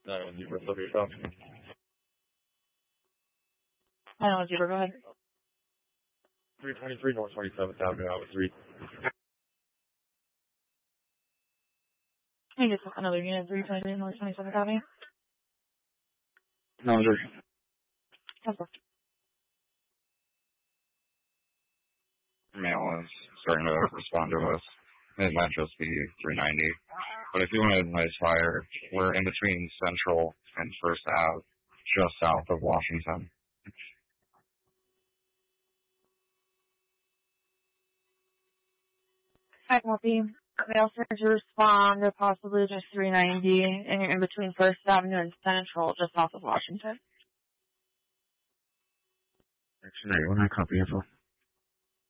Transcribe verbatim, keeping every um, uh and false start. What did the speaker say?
nine one zero, still for yourself. nine one zero, go ahead. three twenty-three North twenty-seventh Avenue, out with three. Can you just another unit, three twenty-three North twenty-seventh Avenue? No, sir. That's perfect. Mail is starting to respond to us. It might just be three ninety. But if you want a nice fire, we're in between Central and First Ave, just south of Washington. Hi, copy. They also need to respond to possibly just three ninety, and you're in between First Avenue and Central, just south of Washington. Actually, when I copy info.